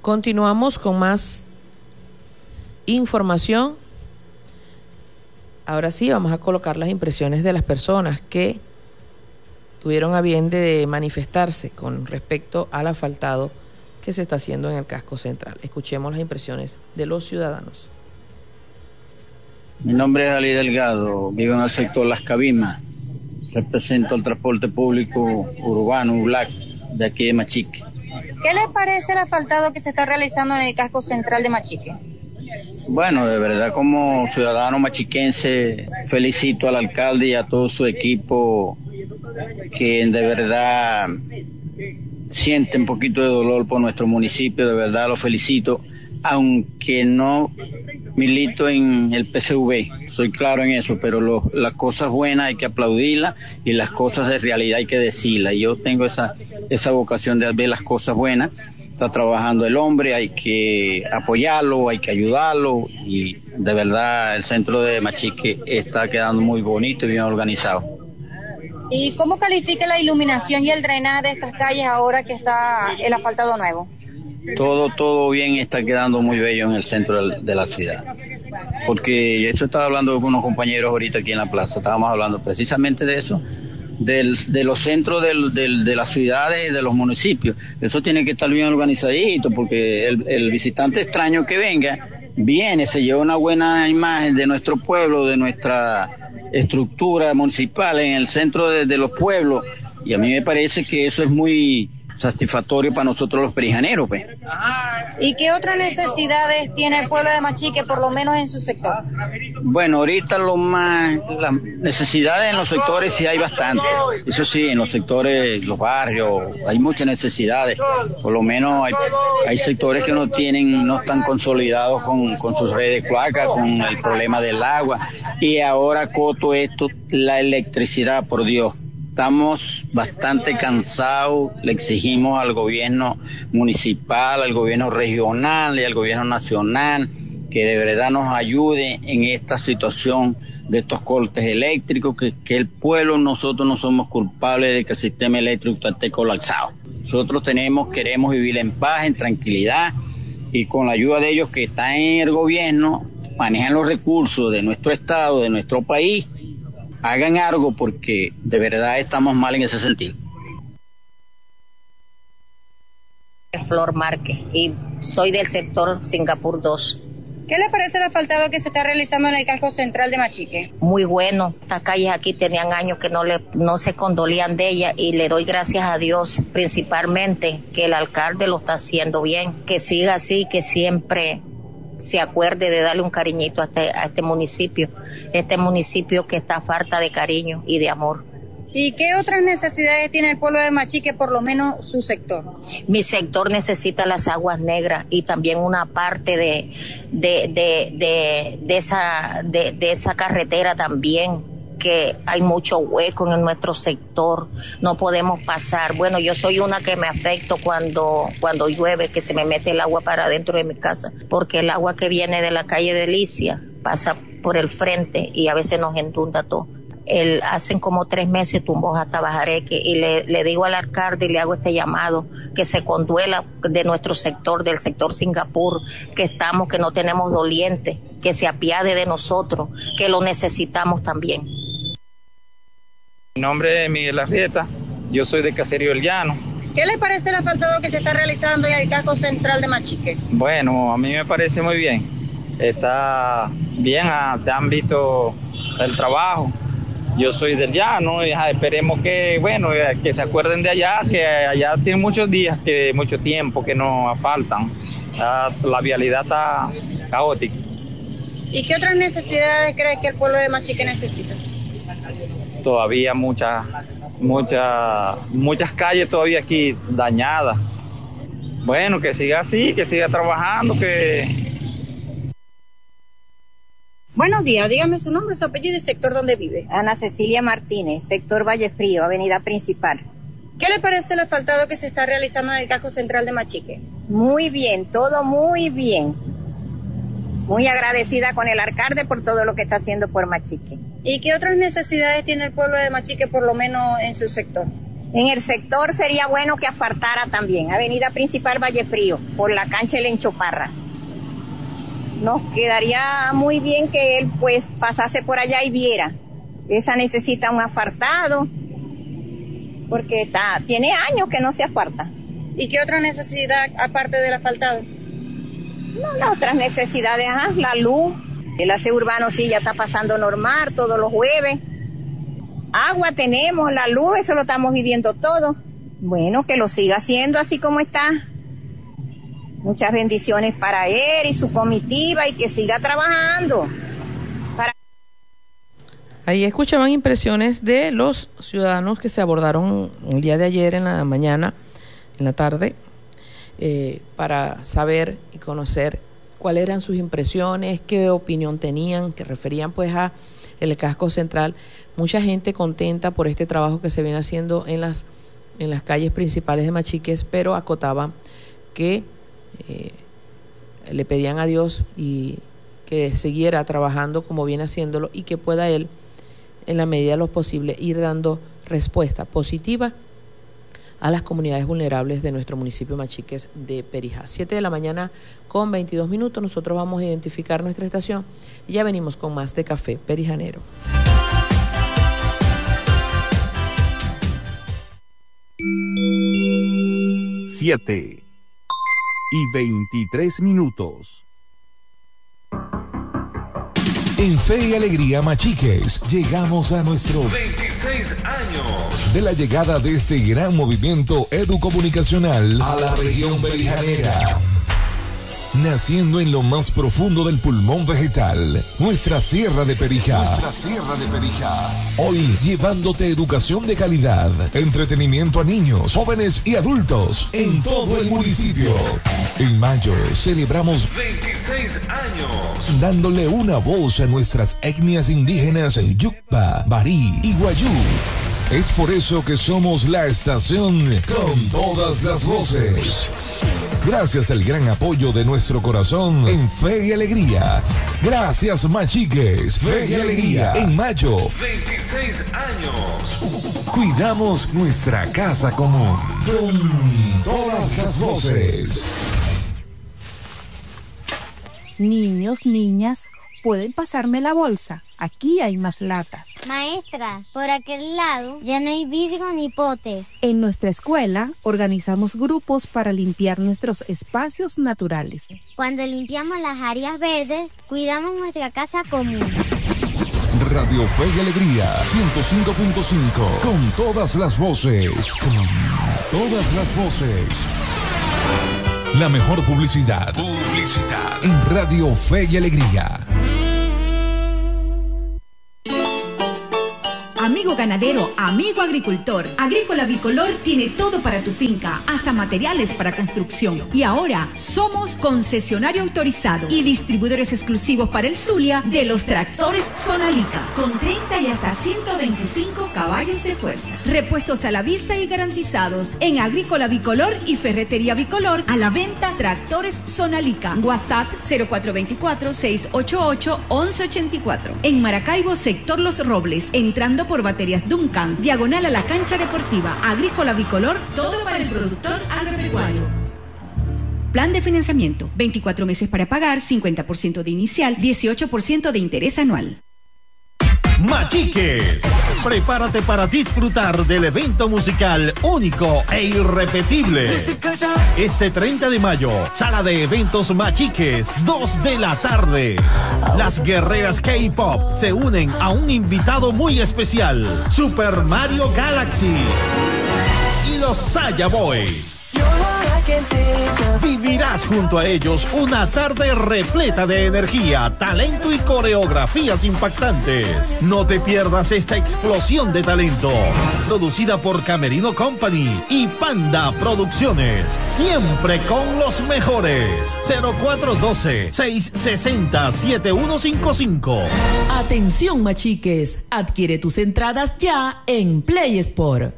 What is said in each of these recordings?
Continuamos con más información. Ahora sí, vamos a colocar las impresiones de las personas que tuvieron a bien de manifestarse con respecto al asfaltado que se está haciendo en el casco central. Escuchemos las impresiones de los ciudadanos. Mi nombre es Ali Delgado, vivo en el sector Las Cabimas, represento el transporte público urbano Black de aquí de Machique. ¿Qué les parece el asfaltado que se está realizando en el casco central de Machique? Bueno, de verdad como ciudadano machiquense felicito al alcalde y a todo su equipo que de verdad siente un poquito de dolor por nuestro municipio, de verdad lo felicito, aunque no milito en el PCV, soy claro en eso, pero las cosas buenas hay que aplaudirlas y las cosas de realidad hay que decirlas, y yo tengo esa vocación de ver las cosas buenas. Está trabajando el hombre, hay que apoyarlo, hay que ayudarlo, y de verdad el centro de Machique está quedando muy bonito y bien organizado. ¿Y cómo califica la iluminación y el drenaje de estas calles ahora que está el asfaltado nuevo? Todo bien, está quedando muy bello en el centro de la ciudad. Porque eso estaba hablando con unos compañeros ahorita aquí en la plaza, estábamos hablando precisamente de eso, de los centros de las ciudades y de los municipios. Eso tiene que estar bien organizadito, porque el visitante extraño que venga, viene, se lleva una buena imagen de nuestro pueblo, de nuestra estructura municipal en el centro de los pueblos, y a mí me parece que eso es muy satisfactorio para nosotros los perijaneros, pues. ¿Y qué otras necesidades tiene el pueblo de Machique, por lo menos en su sector? Bueno, ahorita las necesidades en los sectores sí hay bastante. Eso sí, en los sectores, los barrios, hay muchas necesidades. Por lo menos hay sectores que no están consolidados con sus redes de cloaca, con el problema del agua. Y ahora coto esto, la electricidad, por Dios. Estamos bastante cansados, le exigimos al gobierno municipal, al gobierno regional y al gobierno nacional que de verdad nos ayude en esta situación de estos cortes eléctricos, que el pueblo, nosotros no somos culpables de que el sistema eléctrico esté colapsado. Nosotros queremos vivir en paz, en tranquilidad, y con la ayuda de ellos que están en el gobierno, manejan los recursos de nuestro estado, de nuestro país, hagan algo, porque de verdad estamos mal en ese sentido. Flor Márquez, y soy del sector Singapur 2. ¿Qué le parece el asfaltado que se está realizando en el casco central de Machique? Muy bueno. Estas calles aquí tenían años que no se condolían de ellas, y le doy gracias a Dios principalmente que el alcalde lo está haciendo bien, que siga así, que siempre se acuerde de darle un cariñito a este municipio que está falta de cariño y de amor. ¿Y qué otras necesidades tiene el pueblo de Machique, por lo menos su sector? Mi sector necesita las aguas negras, y también una parte de esa carretera también, que hay mucho hueco en nuestro sector, no podemos pasar. Bueno, yo soy una que me afecto cuando llueve, que se me mete el agua para dentro de mi casa, porque el agua que viene de la calle Delicia pasa por el frente y a veces nos inunda todo. Hacen como 3 meses tumbó hasta Bajareque, y le digo al alcalde y le hago este llamado, que se conduela de nuestro sector, del sector Singapur, que no tenemos dolientes, que se apiade de nosotros, que lo necesitamos también. Mi nombre es Miguel Arrieta, yo soy de Caserío El Llano. ¿Qué le parece el asfaltado que se está realizando en el casco central de Machique? Bueno, a mí me parece muy bien. Está bien, se han visto el trabajo. Yo soy del Llano y esperemos que se acuerden de allá, que allá tiene muchos días, mucho tiempo que nos asfaltan. La vialidad está caótica. ¿Y qué otras necesidades cree que el pueblo de Machique necesita? Todavía muchas calles todavía aquí dañadas. Bueno, que siga así, que siga trabajando, que... Buenos días, dígame su nombre, su apellido y sector donde vive. Ana Cecilia Martínez, sector Valle Frío, avenida principal. ¿Qué le parece el asfaltado que se está realizando en el casco central de Machique? Muy bien, todo muy bien. Muy agradecida con el alcalde por todo lo que está haciendo por Machique. ¿Y qué otras necesidades tiene el pueblo de Machique, por lo menos en su sector? En el sector sería bueno que asfaltara también, avenida principal Vallefrío, por la cancha El Enchoparra. Nos quedaría muy bien que él pues pasase por allá y viera. Esa necesita un asfaltado, porque tiene años que no se asfalta. ¿Y qué otra necesidad aparte del asfaltado? No, otras necesidades, la luz. El aseo urbano sí ya está pasando normal todos los jueves. Agua tenemos, la luz, eso lo estamos viviendo todo. Bueno, que lo siga haciendo así como está. Muchas bendiciones para él y su comitiva y que siga trabajando. Ahí escuchaban impresiones de los ciudadanos que se abordaron el día de ayer en la mañana, en la tarde, para saber y conocer cuáles eran sus impresiones, qué opinión tenían, que referían pues a el casco central. Mucha gente contenta por este trabajo que se viene haciendo en las calles principales de Machiques, pero acotaban que le pedían a Dios y que siguiera trabajando como viene haciéndolo y que pueda él, en la medida de lo posible, ir dando respuesta positiva a las comunidades vulnerables de nuestro municipio Machiques de Perijá. 7:22 a.m. Nosotros vamos a identificar nuestra estación y ya venimos con más de Café Perijanero. Siete y 23 minutos. En Fe y Alegría Machiques llegamos a nuestros 26 años de la llegada de este gran movimiento educomunicacional a la región perijanera. Naciendo en lo más profundo del pulmón vegetal, nuestra Sierra de Perijá. Hoy llevándote educación de calidad, entretenimiento a niños, jóvenes y adultos en todo el municipio. En mayo celebramos 26 años dándole una voz a nuestras etnias indígenas Yucpa, Barí y Guayú. Es por eso que somos la estación con todas las voces. Gracias al gran apoyo de nuestro corazón en Fe y Alegría. Gracias Machiques, Fe y Alegría. En mayo, 26 años. Cuidamos nuestra casa común con todas las voces. Niños, niñas, ¿pueden pasarme la bolsa? Aquí hay más latas. Maestra, por aquel lado ya no hay vidrio ni potes. En nuestra escuela organizamos grupos para limpiar nuestros espacios naturales. Cuando limpiamos las áreas verdes, cuidamos nuestra casa común. Radio Fe y Alegría 105.5. Con todas las voces. Con todas las voces. La mejor publicidad. En Radio Fe y Alegría. Amigo ganadero, amigo agricultor, Agrícola Bicolor tiene todo para tu finca, hasta materiales para construcción. Y ahora somos concesionario autorizado y distribuidores exclusivos para el Zulia de los tractores Sonalica, con 30 y hasta 125 caballos de fuerza. Repuestos a la vista y garantizados en Agrícola Bicolor y Ferretería Bicolor, a la venta tractores Sonalica. WhatsApp 0424-688-1184. En Maracaibo, sector Los Robles, entrando por Baterías Duncan, diagonal a la cancha deportiva. Agrícola Bicolor, todo para el productor agropecuario. Plan de financiamiento, 24 meses para pagar, 50% de inicial, 18% de interés anual. Machiques, prepárate para disfrutar del evento musical único e irrepetible. Este 30 de mayo, sala de eventos Machiques, 2 de la tarde. Las guerreras K-Pop se unen a un invitado muy especial, Super Mario Galaxy y los Saya Boys. Vivirás junto a ellos una tarde repleta de energía, talento y coreografías impactantes. No te pierdas esta explosión de talento. Producida por Camerino Company y Panda Producciones. Siempre con los mejores. 0412-660-7155. Atención Machiques, adquiere tus entradas ya en Play Sport.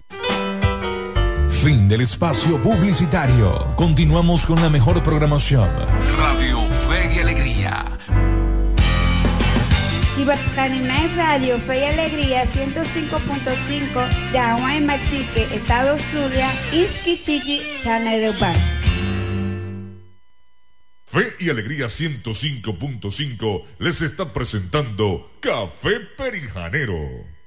Fin del espacio publicitario. Continuamos con la mejor programación. Radio Fe y Alegría. Chibacanimay Radio, Fe y Alegría 105.5 de Aguay Machique, Estado Zulia, Isquichichi, Chanerupan. Fe y Alegría 105.5 les está presentando Café Perijanero.